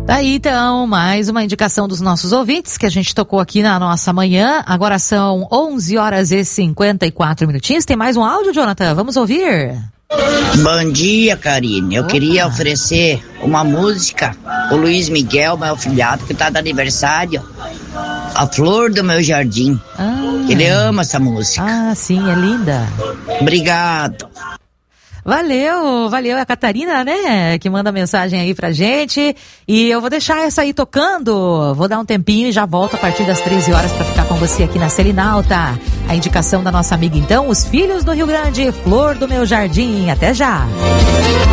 Daí então, mais uma indicação dos nossos ouvintes que a gente tocou aqui na nossa manhã. Agora são 11 horas e 54 minutinhos. Tem mais um áudio, Jonathan? Vamos ouvir? Bom dia, Karine. Eu queria oferecer uma música, o Luiz Miguel, meu afilhado, que tá de aniversário, A Flor do Meu Jardim. Ele ama essa música. Ah, sim, é linda. Obrigado. Valeu, é a Catarina, né, que manda mensagem aí pra gente, e eu vou deixar essa aí tocando, vou dar um tempinho e já volto a partir das 13 horas pra ficar com você aqui na Selinalta. A indicação da nossa amiga então, Os Filhos do Rio Grande, Flor do Meu Jardim. Até já!